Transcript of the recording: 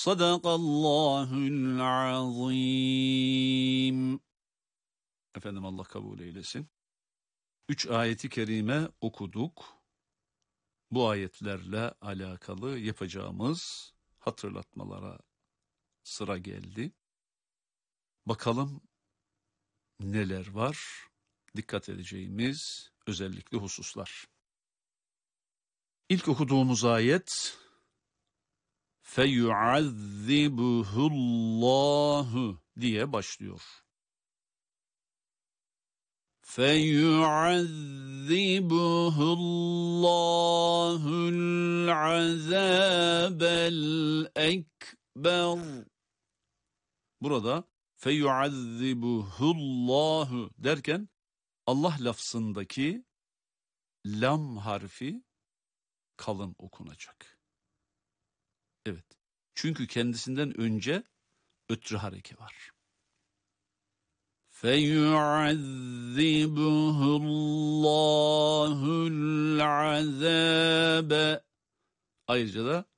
Sadakallahul azim. Efendim Allah kabul eylesin. 3 ayeti kerime okuduk. Bu ayetlerle alakalı yapacağımız hatırlatmalara sıra geldi. Bakalım neler var? Dikkat edeceğimiz özellikle hususlar. İlk okuduğumuz ayet feyuazzibuhullahu diye başlıyor. Feyuazzibuhullahul azabel ekber. Burada feyuazzibuhullahu derken Allah lafzındaki lam harfi kalın okunacak. Evet. Çünkü kendisinden önce ötrü hareke var. Feyuazzibuhullahul azabe. Ayrıca da